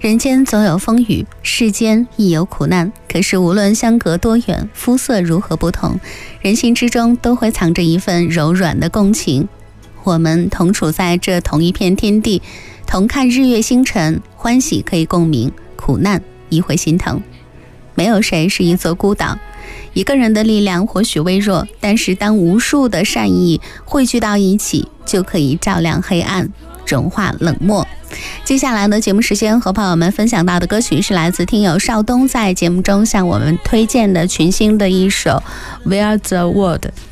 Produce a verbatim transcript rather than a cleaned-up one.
人间总有风雨，世间亦有苦难。可是无论相隔多远，肤色如何不同，人心之中都会藏着一份柔软的共情。我们同处在这同一片天地，同看日月星辰，欢喜可以共鸣，苦难亦会心疼。没有谁是一座孤岛，一个人的力量或许微弱，但是当无数的善意汇聚到一起，就可以照亮黑暗，融化冷漠。接下来的节目时间和朋友们分享到的歌曲是来自听友邵东在节目中向我们推荐的群星的一首 Where the World。